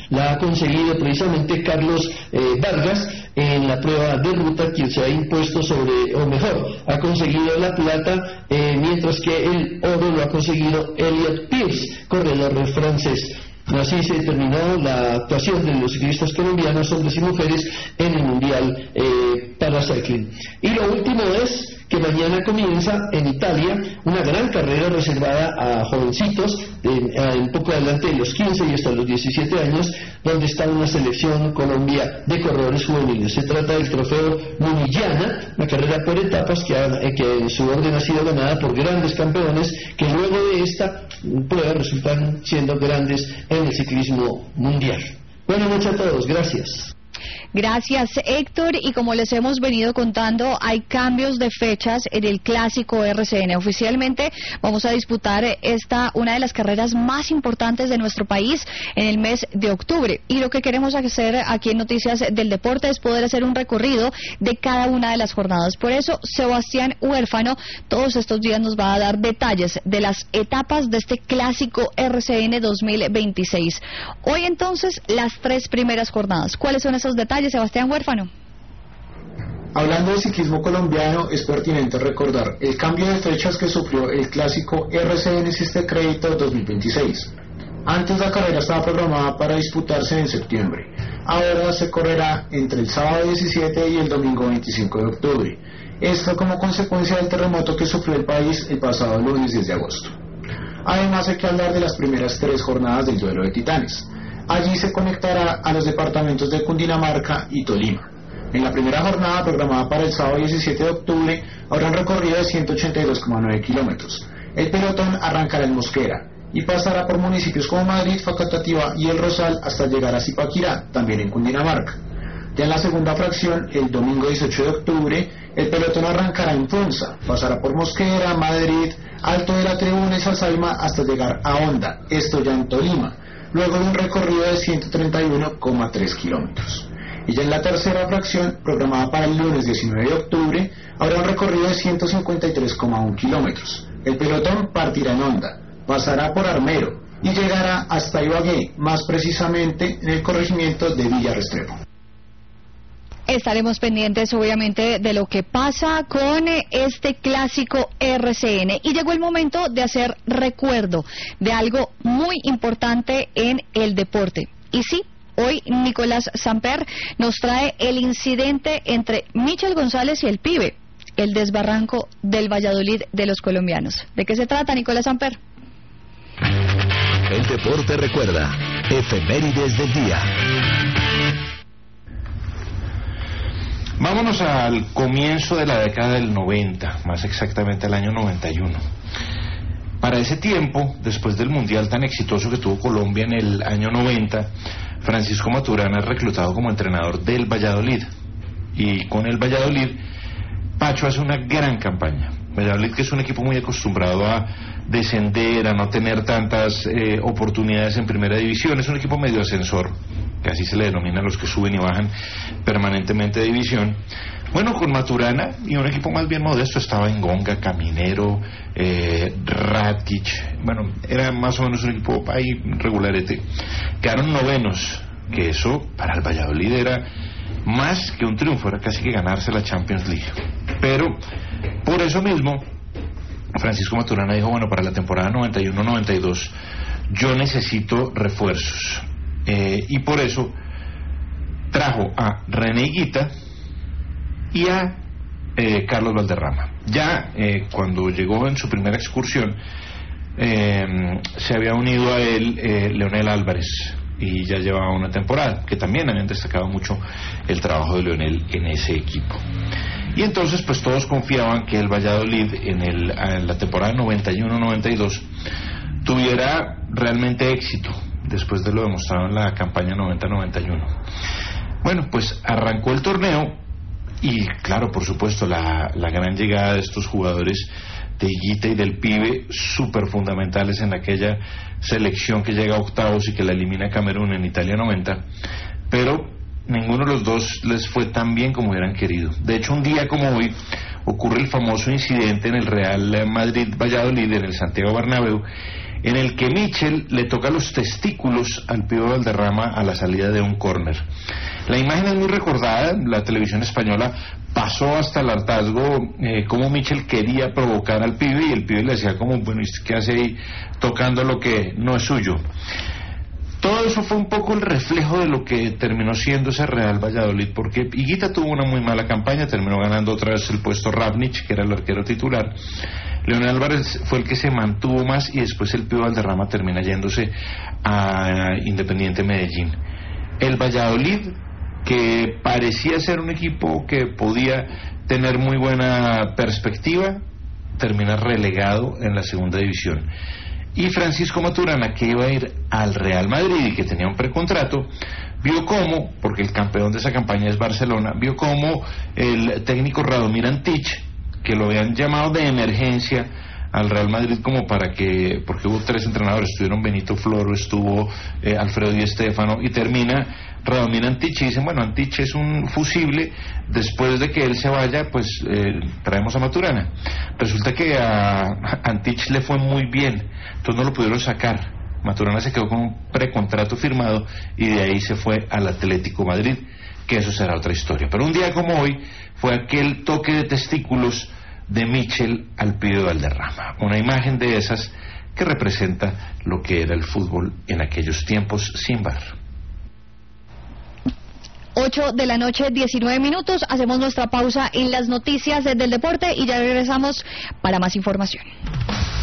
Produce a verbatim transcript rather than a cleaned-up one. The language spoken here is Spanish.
la ha conseguido precisamente Carlos eh, Vargas en la prueba de ruta, quien se ha impuesto sobre, o mejor, ha conseguido la plata, eh, mientras que el oro lo ha conseguido Elliot Pierce, corredor francés. Así se terminó la actuación de los ciclistas colombianos, hombres y mujeres, en el Mundial eh, para Cycling. Y lo último es que mañana comienza en Italia una gran carrera reservada a jovencitos, en, un poco adelante de los quince y hasta los diecisiete años, donde está una selección Colombia de corredores juveniles. Se trata del trofeo Munillana, una carrera por etapas que, ha, que en su orden ha sido ganada por grandes campeones que luego de esta prueba resultan siendo grandes en el ciclismo mundial. Buenas noches a todos, gracias. Gracias, Héctor, y como les hemos venido contando, hay cambios de fechas en el Clásico R C N. Oficialmente vamos a disputar esta, una de las carreras más importantes de nuestro país, en el mes de octubre, y lo que queremos hacer aquí en Noticias del Deporte es poder hacer un recorrido de cada una de las jornadas. Por eso, Sebastián Huérfano todos estos días nos va a dar detalles de las etapas de este Clásico R C N dos mil veintiséis. Hoy entonces, las tres primeras jornadas. ¿Cuáles son esos detalles, Sebastián Huérfano? Hablando del ciclismo colombiano, es pertinente recordar el cambio de fechas que sufrió el Clásico R C N Siste Crédito dos mil veintiséis. Antes la carrera estaba programada para disputarse en septiembre. Ahora se correrá entre el sábado diecisiete y el domingo veinticinco de octubre. Esto como consecuencia del terremoto que sufrió el país el pasado lunes diez de agosto. Además hay que hablar de las primeras tres jornadas del Duelo de Titanes. Allí se conectará a los departamentos de Cundinamarca y Tolima. En la primera jornada, programada para el sábado diecisiete de octubre, habrá un recorrido de ciento ochenta y dos coma nueve kilómetros. El pelotón arrancará en Mosquera y pasará por municipios como Madrid, Facatativá y El Rosal hasta llegar a Zipaquirá, también en Cundinamarca. Ya en la segunda fracción, el domingo dieciocho de octubre, el pelotón arrancará en Funza, pasará por Mosquera, Madrid, Alto de la Tribuna y Sasaima hasta llegar a Honda, esto ya en Tolima, luego de un recorrido de ciento treinta y uno coma tres kilómetros. Y ya en la tercera fracción, programada para el lunes diecinueve de octubre, habrá un recorrido de ciento cincuenta y tres coma uno kilómetros. El pelotón partirá en Honda, pasará por Armero y llegará hasta Ibagué, más precisamente en el corregimiento de Villa Restrepo. Estaremos pendientes, obviamente, de lo que pasa con este Clásico R C N. Y llegó el momento de hacer recuerdo de algo muy importante en el deporte. Y sí, hoy Nicolás Samper nos trae el incidente entre Michel González y el Pibe, el desbarranco del Valladolid de los colombianos. ¿De qué se trata, Nicolás Samper? El deporte recuerda. Efemérides del día. Vámonos al comienzo de la década del noventa, más exactamente el año noventa y uno. Para ese tiempo, después del mundial tan exitoso que tuvo Colombia en el año noventa, Francisco Maturana es reclutado como entrenador del Valladolid. Y con el Valladolid, Pacho hace una gran campaña. Valladolid, que es un equipo muy acostumbrado a descender, a no tener tantas eh, oportunidades en primera división, es un equipo medio ascensor, que así se le denomina a los que suben y bajan permanentemente de división. Bueno, con Maturana y un equipo más bien modesto, estaba Engonga, Caminero, eh, Rakic, bueno, era más o menos un equipo ahí regularete. Quedaron novenos, que eso para el Valladolid era más que un triunfo, era casi que ganarse la Champions League. Pero por eso mismo Francisco Maturana dijo, bueno, para la temporada noventa y uno noventa y dos yo necesito refuerzos, eh, y por eso trajo a René Higuita y a eh, Carlos Valderrama. Ya eh, cuando llegó en su primera excursión, eh, se había unido a él eh, Leonel Álvarez, y ya llevaba una temporada, que también habían destacado mucho el trabajo de Leonel en ese equipo. Y entonces pues todos confiaban que el Valladolid en, el, en la temporada noventa y uno noventa y dos tuviera realmente éxito, después de lo demostrado en la campaña noventa noventa y uno. Bueno, pues arrancó el torneo y claro, por supuesto, la, la gran llegada de estos jugadores de Higuita y del Pibe, súper fundamentales en aquella selección que llega a octavos y que la elimina Camerún en Italia noventa, pero ninguno de los dos les fue tan bien como hubieran querido. De hecho, un día como hoy ocurre el famoso incidente en el Real Madrid-Valladolid, en el Santiago Bernabéu, en el que Michel le toca los testículos al pibe Valderrama a la salida de un córner. La imagen es muy recordada, la televisión española pasó hasta el hartazgo eh, como Michel quería provocar al pibe y el pibe le decía como, bueno, ¿qué hace ahí tocando lo que no es suyo? Todo eso fue un poco el reflejo de lo que terminó siendo ese Real Valladolid, porque Higuita tuvo una muy mala campaña, terminó ganando otra vez el puesto Ravnich, que era el arquero titular. Leonel Álvarez fue el que se mantuvo más y después el pibe Valderrama termina yéndose a Independiente Medellín. El Valladolid, que parecía ser un equipo que podía tener muy buena perspectiva, termina relegado en la segunda división. Y Francisco Maturana, que iba a ir al Real Madrid y que tenía un precontrato, vio cómo, porque el campeón de esa campaña es Barcelona, vio cómo el técnico Radomir Antich, que lo habían llamado de emergencia al Real Madrid como para que, porque hubo tres entrenadores, estuvieron Benito Floro, estuvo eh, Alfredo Di Stéfano, y termina Radomir Antich y dicen, bueno, Antich es un fusible, después de que él se vaya, pues eh, traemos a Maturana. Resulta que a Antich le fue muy bien, entonces no lo pudieron sacar. Maturana se quedó con un precontrato firmado y de ahí se fue al Atlético Madrid, que eso será otra historia. Pero un día como hoy fue aquel toque de testículos de Michel al pibe Valderrama, una imagen de esas que representa lo que era el fútbol en aquellos tiempos sin V A R. ocho de la noche, diecinueve minutos, hacemos nuestra pausa en las noticias del deporte y ya regresamos para más información.